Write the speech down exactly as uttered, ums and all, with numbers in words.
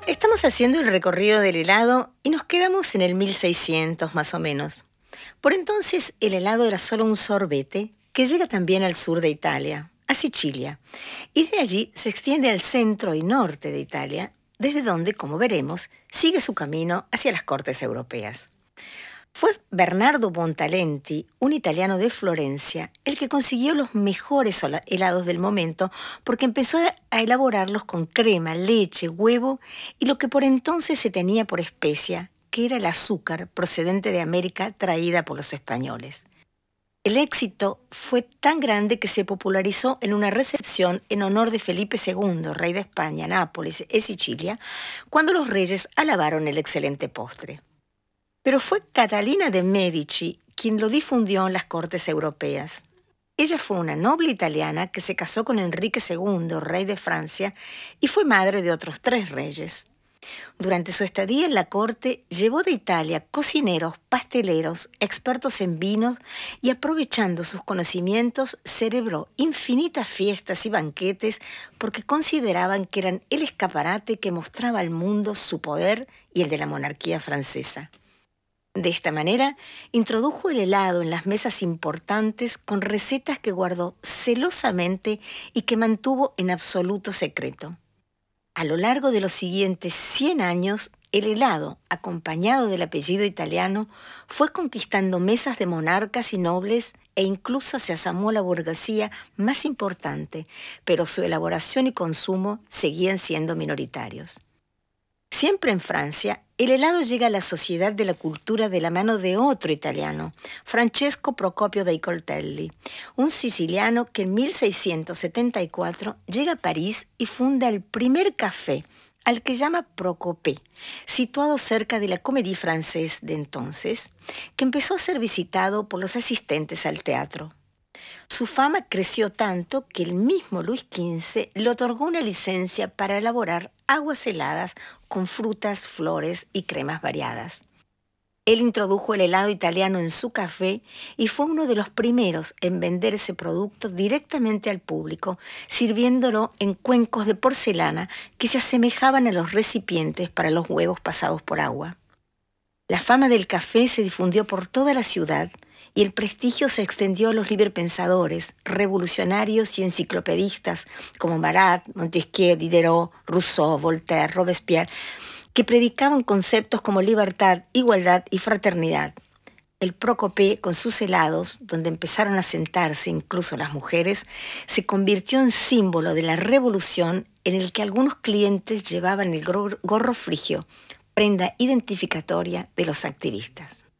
Estamos haciendo el recorrido del helado y nos quedamos en el mil seiscientos más o menos. Por entonces el helado era solo un sorbete que llega también al sur de Italia, a Sicilia, y de allí se extiende al centro y norte de Italia, desde donde, como veremos, sigue su camino hacia las cortes europeas. Fue Bernardo Bontalenti, un italiano de Florencia, el que consiguió los mejores helados del momento porque empezó a elaborarlos con crema, leche, huevo y lo que por entonces se tenía por especia, que era el azúcar procedente de América traída por los españoles. El éxito fue tan grande que se popularizó en una recepción en honor de Felipe segundo, rey de España, Nápoles y Sicilia, cuando los reyes alabaron el excelente postre. Pero fue Catalina de Medici quien lo difundió en las cortes europeas. Ella fue una noble italiana que se casó con Enrique segundo, rey de Francia, y fue madre de otros tres reyes. Durante su estadía en la corte, llevó de Italia cocineros, pasteleros, expertos en vinos y, aprovechando sus conocimientos, celebró infinitas fiestas y banquetes porque consideraban que eran el escaparate que mostraba al mundo su poder y el de la monarquía francesa. De esta manera, introdujo el helado en las mesas importantes con recetas que guardó celosamente y que mantuvo en absoluto secreto. A lo largo de los siguientes cien años, el helado, acompañado del apellido italiano, fue conquistando mesas de monarcas y nobles e incluso se asamó la burguesía más importante, pero su elaboración y consumo seguían siendo minoritarios. Siempre en Francia, el helado llega a la sociedad de la cultura de la mano de otro italiano, Francesco Procopio dei Coltelli, un siciliano que en mil seiscientos setenta y cuatro llega a París y funda el primer café, al que llama Procopé, situado cerca de la Comédie Française de entonces, que empezó a ser visitado por los asistentes al teatro. Su fama creció tanto que el mismo Luis quince le otorgó una licencia para elaborar aguas heladas con frutas, flores y cremas variadas. Él introdujo el helado italiano en su café y fue uno de los primeros en vender ese producto directamente al público, sirviéndolo en cuencos de porcelana que se asemejaban a los recipientes para los huevos pasados por agua. La fama del café se difundió por toda la ciudad y el prestigio se extendió a los librepensadores, revolucionarios y enciclopedistas como Marat, Montesquieu, Diderot, Rousseau, Voltaire, Robespierre, que predicaban conceptos como libertad, igualdad y fraternidad. El Procopé, con sus helados, donde empezaron a sentarse incluso las mujeres, se convirtió en símbolo de la revolución en el que algunos clientes llevaban el gorro frigio, prenda identificatoria de los activistas.